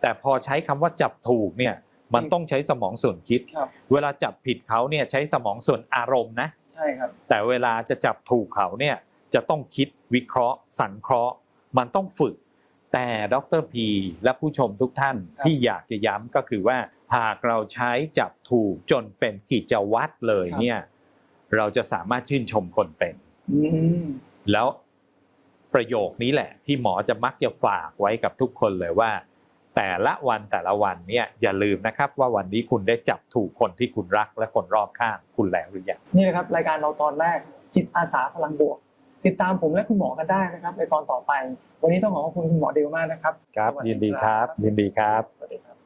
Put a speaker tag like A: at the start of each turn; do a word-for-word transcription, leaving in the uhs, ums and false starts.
A: แต่พอใช้คำว่าจับถูกเนี่ยมันต้องใช้สมองส่วนคิดเวลาจับผิดเขาเนี่ยใช้สมองส่วนอารมณ์นะ
B: ใช่ครับ
A: แต่เวลาจะจับถูกเขาเนี่ยจะต้องคิดวิเคราะห์สังเคราะห์มันต้องฝึกแต่ดร.พีและผู้ชมทุกท่านที่อยากจะย้ำก็คือว่าหากเราใช้จับถูกจนเป็นกิจวัตรเลยเนี่ยเราจะสามารถชื่นชมคนเป็นแล้วประโยคนี้แหละที่หมอจะมักจะฝากไว้กับทุกคนเลยว่าแต่ละวันแต่ละวันเนี่ยอย่าลืมนะครับว่าวันนี้คุณได้จับถูกคนที่คุณรักและคนรอบข้างคุณแล้วหรือยัง
B: นี่นะครับรายการเราตอนแรกจิตอาสาพลังบวกติดตามผมและคุณหมอกันได้นะครับในตอนต่อไปวันนี้ต้องขอขอบคุณคุณหมอเดลมากนะครับ
A: ครับยินดีครับยินดีครับ
B: สวัสดีครับ